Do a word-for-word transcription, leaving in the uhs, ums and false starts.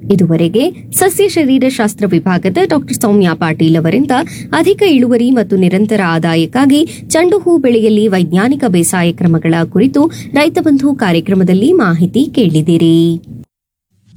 ಇದುವರೆಗೆ ಸಸ್ಯ ಶರೀರಶಾಸ್ತ್ರ ವಿಭಾಗದ ಡಾಕ್ಟರ್ ಸೌಮ್ಯ ಪಾಟೀಲ್ ಅವರಿಂದ ಅಧಿಕ ಇಳುವರಿ ಮತ್ತು ನಿರಂತರ ಆದಾಯಕ್ಕಾಗಿ ಚೆಂಡು ಹೂ ಬೆಳೆಯಲ್ಲಿ ವೈಜ್ಞಾನಿಕ ಬೇಸಾಯ ಕ್ರಮಗಳ ಕುರಿತು ರೈತ ಬಂಧು ಕಾರ್ಯಕ್ರಮದಲ್ಲಿ ಮಾಹಿತಿ ಕೇಳಿದಿರಿ.